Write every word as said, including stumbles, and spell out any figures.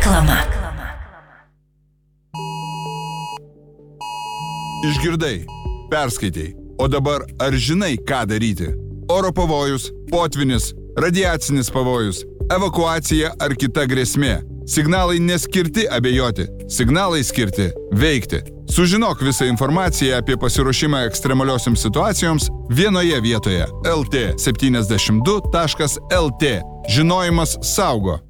Reklama. Išgirdai, perskaitei. O dabar ar žinai, ką daryti? Oro pavojus, potvinis, radiacinis pavojus, evakuacija ar kita grėsmė. Signalai neskirti abejoti, signalai skirti veikti. Sužinok visą informaciją apie pasiruošimą ekstremaliosioms situacijoms vienoje vietoje el t septyniasdešimt du taškas el t. Žinojimas saugo.